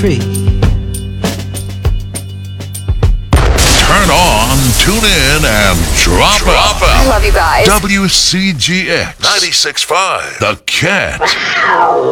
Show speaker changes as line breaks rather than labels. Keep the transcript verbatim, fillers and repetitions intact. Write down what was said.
free.
Turn on, tune in, and drop, drop out.
I love you guys.
W C G X ninety-six point five. The Cat.